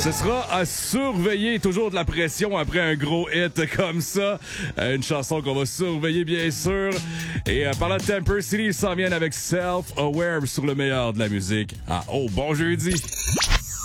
Ce sera à surveiller, toujours de la pression après un gros hit comme ça. Une chanson qu'on va surveiller, bien sûr. Et parlant de Temper City, ils s'en viennent avec Self-Aware sur le meilleur de la musique. Bon jeudi!